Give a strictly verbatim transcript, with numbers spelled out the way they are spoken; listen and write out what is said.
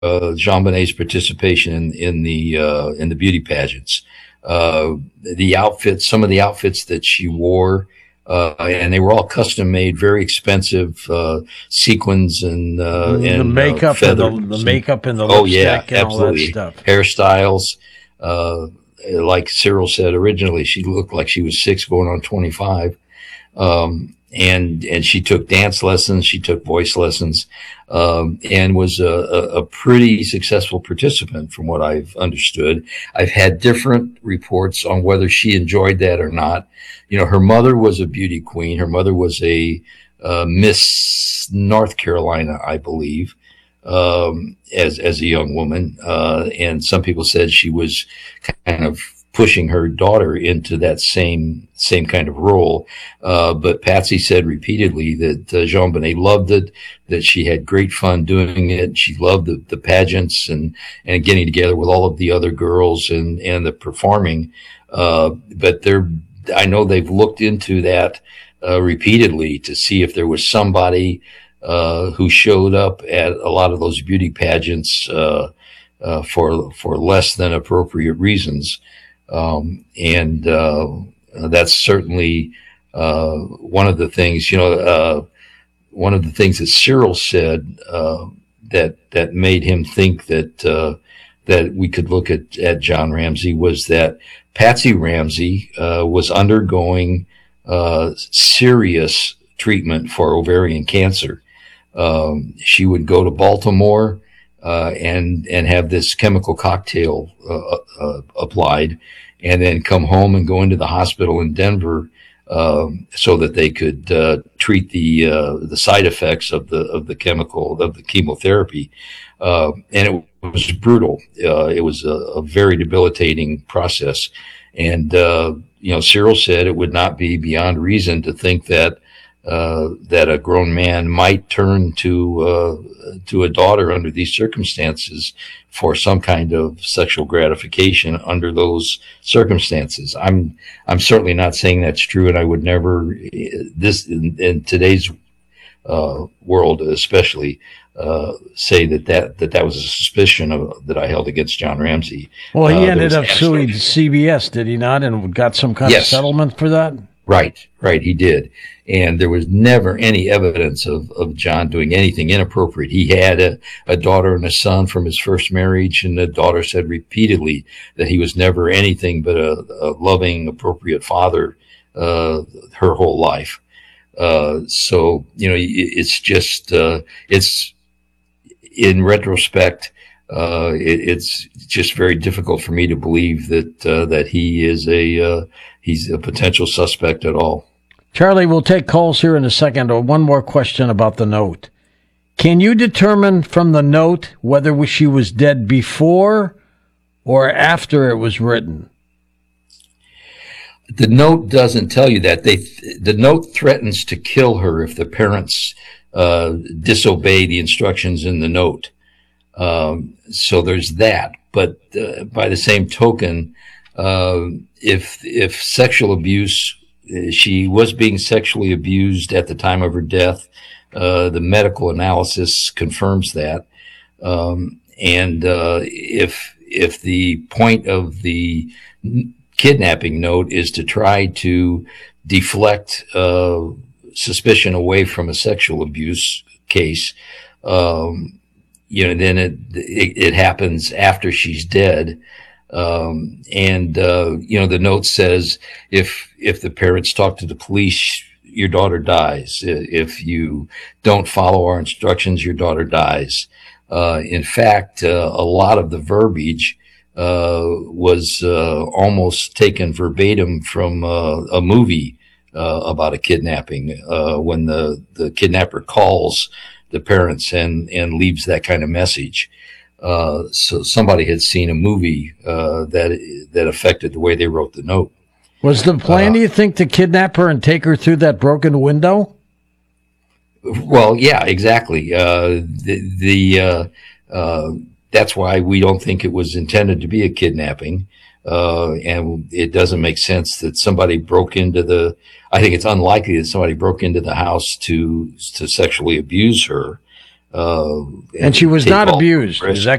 uh, JonBenét's participation in, in the uh, in the beauty pageants. Uh, the outfits, some of the outfits that she wore, uh, and they were all custom made, very expensive uh, sequins and uh, the and makeup uh, feathers. and the, the makeup and the oh lipstick yeah, and all that absolutely. stuff. Hairstyles. Uh, like Cyril said originally, she looked like she was six going on twenty-five. Um, and and she took dance lessons, she took voice lessons, um, and was a, a, a pretty successful participant from what I've understood. I've had different reports on whether she enjoyed that or not. You know, her mother was a beauty queen. Her mother was a uh, Miss North Carolina, I believe, um, as as a young woman, uh, and some people said she was kind of pushing her daughter into that same same kind of role. Uh, but Patsy said repeatedly that uh, JonBenét loved it, that she had great fun doing it. She loved the, the pageants and, and getting together with all of the other girls and, and the performing. Uh, but they're, I know they've looked into that uh, repeatedly to see if there was somebody uh, who showed up at a lot of those beauty pageants uh, uh, for for less than appropriate reasons. Um, and, uh, that's certainly, uh, one of the things, you know, uh, one of the things that Cyril said, uh, that, that made him think that, uh, that we could look at, at John Ramsey was that Patsy Ramsey, uh, was undergoing, uh, serious treatment for ovarian cancer. Um, she would go to Baltimore, uh, and, and have this chemical cocktail, uh, uh, applied, and then come home and go into the hospital in Denver, um, so that they could, uh, treat the, uh, the side effects of the, of the chemical, of the chemotherapy. Uh, and it was brutal. Uh, it was a, a very debilitating process. And, uh, you know, Cyril said it would not be beyond reason to think that, uh, that a grown man might turn to, uh, to a daughter under these circumstances for some kind of sexual gratification under those circumstances. I'm, I'm certainly not saying that's true, and I would never, this, in, in today's, uh, world especially, uh, say that that, that that was a suspicion of, that I held against John Ramsey. Well, he uh, ended up suing C B S, did he not, and got some kind yes. of settlement for that? Right, right, he did. And there was never any evidence of, of John doing anything inappropriate. He had a, a daughter and a son from his first marriage, and the daughter said repeatedly that he was never anything but a, a loving, appropriate father uh, her whole life. Uh, so, you know, it's just, uh, it's, in retrospect, uh, it, it's just very difficult for me to believe that, uh, that he is a, uh, he's a potential suspect at all. Charlie, we'll take calls here in a second. Or one more question about the note. Can you determine from the note whether she was dead before or after it was written? The note doesn't tell you that. They, the note threatens to kill her if the parents uh, disobey the instructions in the note. Um, so there's that. But uh, by the same token, uh, if if sexual abuse, she was being sexually abused at the time of her death. Uh, the medical analysis confirms that. Um, and uh, if if the point of the kidnapping note is to try to deflect uh, suspicion away from a sexual abuse case, um, you know, then it, it it happens after she's dead. Um, and uh, you know, the note says if if the parents talk to the police, your daughter dies. If you don't follow our instructions, your daughter dies. Uh, in fact, uh, a lot of the verbiage uh, was uh, almost taken verbatim from uh, a movie uh, about a kidnapping, uh, when the, the kidnapper calls the parents and, and leaves that kind of message. Uh, so somebody had seen a movie uh, that that affected the way they wrote the note. Was the plan, uh, do you think, to kidnap her and take her through that broken window? Well, yeah, exactly. Uh, the, the uh, uh, that's why we don't think it was intended to be a kidnapping, uh, and it doesn't make sense that somebody broke into the. I think it's unlikely that somebody broke into the house to to sexually abuse her. Uh, And she was take not all abused. risks. Is that